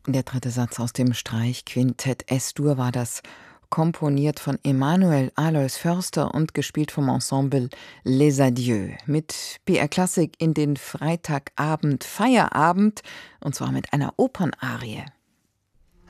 Der dritte Satz aus dem Streichquintett S-Dur war das, komponiert von Emanuel Alois Förster und gespielt vom Ensemble Les Adieux. Mit BR Klassik in den Freitagabend Feierabend, und zwar mit einer Opernarie.